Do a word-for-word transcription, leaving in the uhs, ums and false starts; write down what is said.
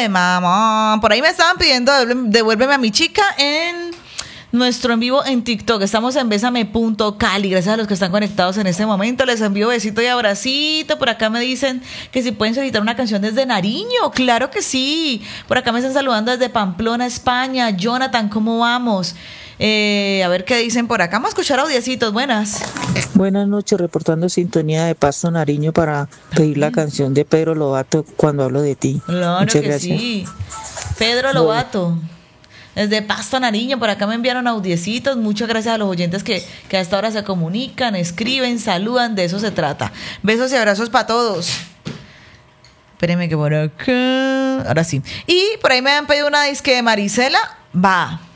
mamá. Por ahí me estaban pidiendo devuélveme a mi chica en nuestro en vivo en TikTok. Estamos en Bésame punto Cali. Gracias a los que están conectados en este momento. Les envío besito y abracito. Por acá me dicen que si pueden solicitar una canción desde Nariño. Claro que sí. Por acá me están saludando desde Pamplona, España. Jonathan, ¿cómo vamos? Eh, a ver qué dicen por acá. Vamos a escuchar audiecitos. Buenas. Buenas noches, reportando sintonía de Pasto Nariño para pedir la canción de Pedro Lobato, Cuando hablo de ti. Claro Muchas que gracias. sí. Pedro Lobato. Desde Pasto Nariño, por acá me enviaron audiecitos. Muchas gracias a los oyentes que, que a esta hora se comunican, escriben, saludan. De eso se trata. Besos y abrazos para todos. Espérenme que por acá. Ahora sí. Y por ahí me han pedido una disque de Marisela. Va.